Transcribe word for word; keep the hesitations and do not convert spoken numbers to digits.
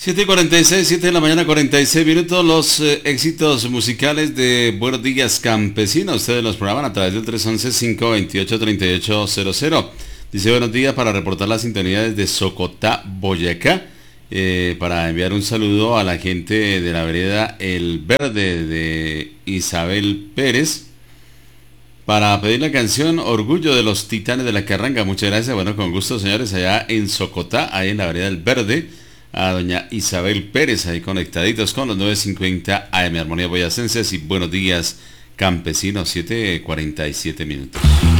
siete y cuarenta y seis, siete de la mañana, cuarenta y seis minutos. Los eh, éxitos musicales de Buenos Días Campesinos. Ustedes los programan a través del tres once, cinco veintiocho, treinta y ocho cero cero. Dice buenos días para reportar la sintonía desde Socotá, Boyacá. Eh, para enviar un saludo a la gente de la vereda El Verde de Isabel Pérez. Para pedir la canción Orgullo de los Titanes de la Carranga. Muchas gracias. Bueno, con gusto, señores, allá en Socotá, ahí en la vereda El Verde. A doña Isabel Pérez, ahí conectaditos con los novecientos cincuenta A M Armonía Boyacenses y Buenos Días Campesinos, siete cuarenta y siete minutos.